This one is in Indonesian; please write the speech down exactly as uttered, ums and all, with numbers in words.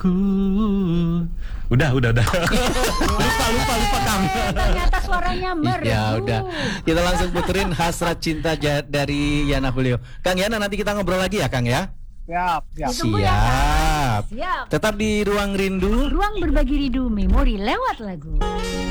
Ku Udah, udah, udah. lupa, lupa, lupa Kang. Ternyata suaranya merdu. Ya udah, kita langsung puterin Hasrat Cinta ja- dari Yana Julio. Kang Yana, nanti kita ngobrol lagi ya Kang ya. Siap, siap. Ditunggu ya, Kang. Siap. Siap. Tetap di Ruang Rindu. Ruang berbagi rindu memori lewat lagu.